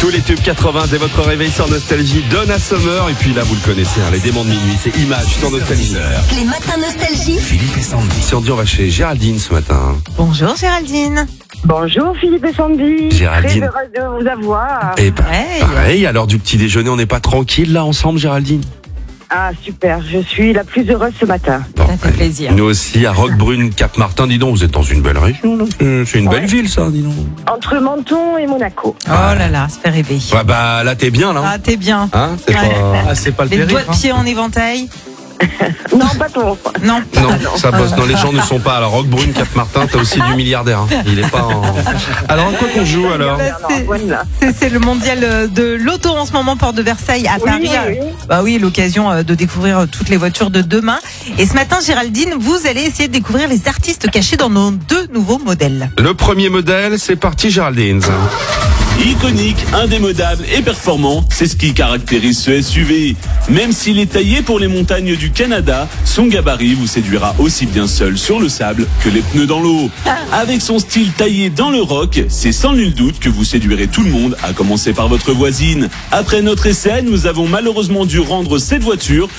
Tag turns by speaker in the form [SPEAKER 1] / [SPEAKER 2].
[SPEAKER 1] Tous les tubes 80 dès votre réveil sur Nostalgie, Donna Summer. Et puis là, vous le connaissez, les démons de minuit, c'est Image sur Nostalgie.
[SPEAKER 2] Les matins Nostalgie.
[SPEAKER 1] Philippe et Sandy. Si on dit, on va chez Géraldine ce matin.
[SPEAKER 3] Bonjour Géraldine.
[SPEAKER 4] Bonjour Philippe et Sandy.
[SPEAKER 1] Géraldine.
[SPEAKER 4] Très heureuse de vous avoir.
[SPEAKER 1] Et pareil, à l'heure du petit déjeuner, on n'est pas tranquille là ensemble, Géraldine?
[SPEAKER 4] Ah super, je suis la plus heureuse ce matin.
[SPEAKER 1] Bon,
[SPEAKER 3] Ça fait plaisir.
[SPEAKER 1] Nous aussi, à Roquebrune, Cap-Martin, dis donc, vous êtes dans une belle région. C'est une belle ville, ça, dis donc.
[SPEAKER 4] Entre Menton et Monaco.
[SPEAKER 3] Oh là là, ça fait rêver.
[SPEAKER 1] Ouais, bah là, t'es bien, là.
[SPEAKER 3] Ah, t'es bien.
[SPEAKER 1] Hein, c'est pas le
[SPEAKER 3] Les
[SPEAKER 1] périph',
[SPEAKER 3] doigts de pied en éventail.
[SPEAKER 4] Non, pas trop.
[SPEAKER 3] Non.
[SPEAKER 1] Non, ça bosse. Non, les gens ne sont pas. Alors, Roquebrune, Cap-Martin, t'as aussi du milliardaire. Hein. Il est pas en. Alors, à quoi qu'on joue, alors?
[SPEAKER 3] C'est le mondial de l'auto en ce moment, porte de Versailles à Paris.
[SPEAKER 4] Oui.
[SPEAKER 3] Bah oui, l'occasion de découvrir toutes les voitures de demain. Et ce matin, Géraldine, vous allez essayer de découvrir les artistes cachés dans nos 2 nouveaux modèles.
[SPEAKER 1] Le premier modèle, c'est parti, Géraldine.
[SPEAKER 5] Iconique, indémodable et performant, c'est ce qui caractérise ce SUV. Même s'il est taillé pour les montagnes du Canada, son gabarit vous séduira aussi bien seul sur le sable que les pneus dans l'eau. Avec son style taillé dans le rock, c'est sans nul doute que vous séduirez tout le monde, à commencer par votre voisine. Après notre essai, nous avons malheureusement dû rendre cette voiture